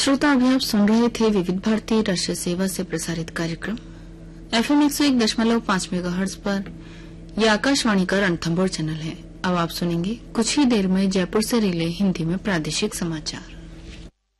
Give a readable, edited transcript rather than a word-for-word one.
श्रोता, अभी आप सुन रहे थे विविध भारती राष्ट्रीय सेवा से प्रसारित कार्यक्रम FM 101.5 मेगाहर्ट्ज पर। यह आकाशवाणी का रणथंभौर चैनल है। अब आप सुनेंगे कुछ ही देर में जयपुर से रिले हिंदी में प्रादेशिक समाचार।